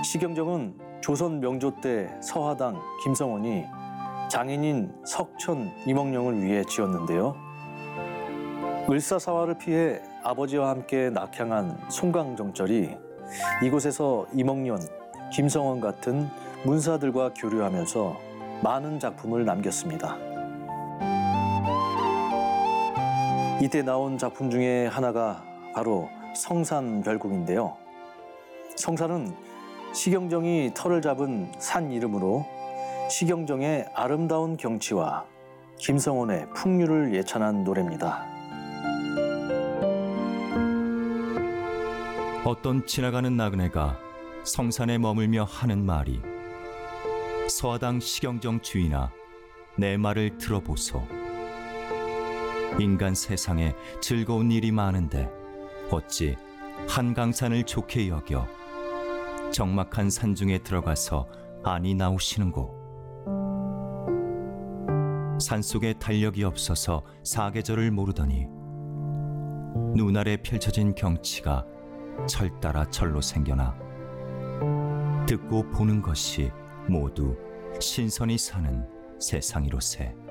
시경정은 조선 명조 때 서화당 김성원이 장인인 석천 이몽룡을 위해 지었는데요. 을사사화를 피해 아버지와 함께 낙향한 송강정절이 이곳에서 이몽룡, 김성원 같은 문사들과 교류하면서 많은 작품을 남겼습니다. 이때 나온 작품 중에 하나가 바로 성산별곡인데요. 성산은 시경정이 터를 잡은 산 이름으로 시경정의 아름다운 경치와 김성원의 풍류를 예찬한 노래입니다. 어떤 지나가는 나그네가 성산에 머물며 하는 말이 서화당 시경정 주인아 내 말을 들어보소. 인간 세상에 즐거운 일이 많은데 어찌 한강산을 좋게 여겨 적막한 산중에 들어가서 안이 나오시는고. 산속에 달력이 없어서 사계절을 모르더니 눈아래 펼쳐진 경치가 철 따라 철로 생겨나 듣고 보는 것이 모두 신선히 사는 세상이로세.